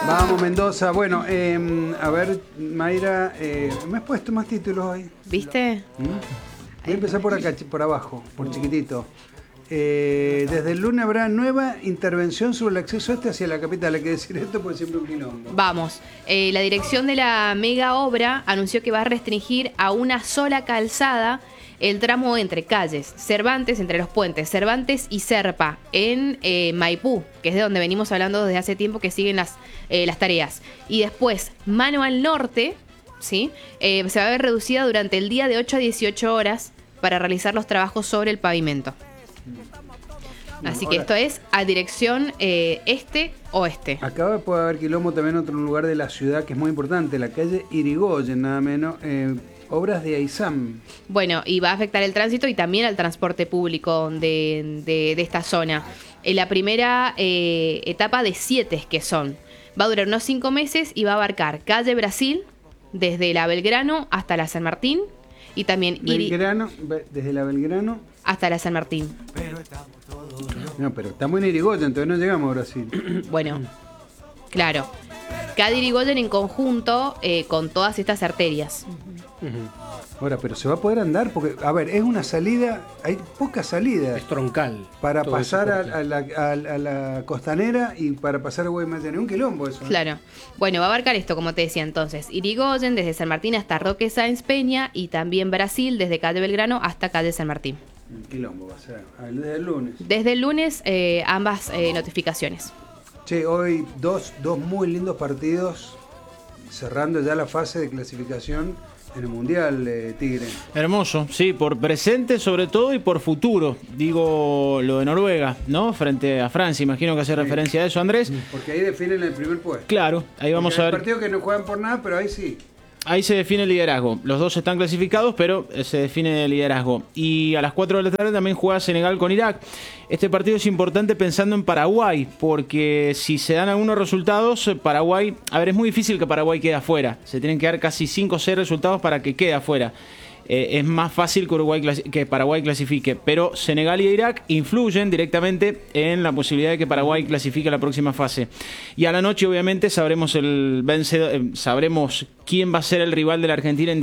Vamos, Mendoza. Bueno, a ver, Mayra, me has puesto más títulos hoy. ¿Viste? Voy a empezar por acá, por abajo, por chiquitito. Desde el lunes habrá nueva intervención sobre el acceso hacia la capital. Hay que decir esto porque siempre un quilombo. Vamos. La dirección de la mega obra anunció que va a restringir a una sola calzada el tramo entre calles Cervantes, entre los puentes Cervantes y Serpa, en Maipú, que es de donde venimos hablando desde hace tiempo, que siguen las tareas. Y después, mano al norte, ¿sí? Se va a ver reducida durante el día de 8 a 18 horas para realizar los trabajos sobre el pavimento. Así que esto es a dirección este-oeste. Acá puede haber quilombo también en otro lugar de la ciudad que es muy importante, la calle Irigoyen, nada menos. Obras de AISAM. Bueno, y va a afectar el tránsito y también al transporte público de esta zona. En la primera etapa de 7 que son. Va a durar unos 5 meses y va a abarcar calle Brasil, desde la Belgrano hasta la San Martín. Y también Belgrano, desde la Belgrano hasta la San Martín. No, pero estamos en Irigoyen, entonces no llegamos a Brasil. Bueno, claro. Cada Irigoyen en conjunto con todas estas arterias. Ahora, pero se va a poder andar porque, a ver, es una salida, hay poca salida. Es troncal. Para pasar a la costanera y para pasar a Guaymallén. Es un quilombo eso. Claro. Bueno, va a abarcar esto, como te decía entonces. Irigoyen, desde San Martín hasta Roque Sáenz Peña, y también Brasil, desde calle Belgrano hasta calle San Martín. Un quilombo va a ser. Desde el lunes. Desde el lunes, ambas notificaciones. Che, hoy dos muy lindos partidos, cerrando ya la fase de clasificación en el Mundial, Tigre. Hermoso, sí, por presente sobre todo y por futuro. Digo lo de Noruega, ¿no? Frente a Francia, imagino que hace referencia a eso, Andrés. Porque ahí definen el primer puesto. Claro, ahí vamos a ver. Hay partidos que no juegan por nada, pero ahí sí. Ahí se define el liderazgo. Los dos están clasificados, pero se define el liderazgo. Y a las 4 de la tarde también juega Senegal con Irak. Este partido es importante pensando en Paraguay, porque si se dan algunos resultados, Paraguay... A ver, es muy difícil que Paraguay quede afuera. Se tienen que dar casi 5 o 6 resultados para que quede afuera. Es más fácil que Paraguay clasifique, pero Senegal y Irak influyen directamente en la posibilidad de que Paraguay clasifique a la próxima fase. Y a la noche, obviamente, sabremos el vencedor, sabremos quién va a ser el rival de la Argentina en